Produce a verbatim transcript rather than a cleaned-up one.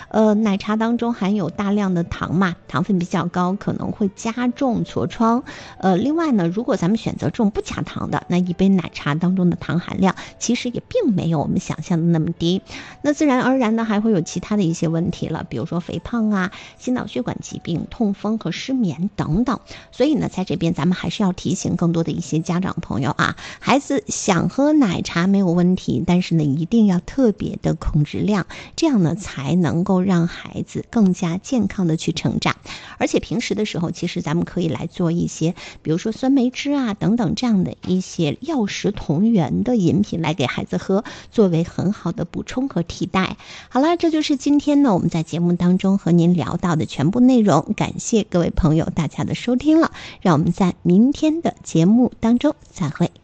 呃，奶茶当中含有大量的糖嘛，糖分比较高，可能会加重痤疮。呃，另外呢，如果咱们选择这种不加糖的，那一杯奶茶当中的糖含量其实也并没有我们想象的那么低。那自然而然呢，还会有其他的一些问题了，比如说肥胖啊、心脑血管疾病、痛风和失眠等等。所以呢，在这边咱们还是要提醒更多的一些家长朋友啊，孩子想喝奶茶没有问题，但是呢，一定要特别的控制量，这样呢才能够让孩子更加健康的去成长。而且平时的时候，其实咱们可以来做一些，比如说酸梅汁啊等等这样的一些药食同源的饮品来给孩子喝，作为很好的补充和替代。好了，这就是今天呢我们在节目当中和您聊到的全部内容，感谢各位朋友大家的收听了，让我们在明天的节目当中再会。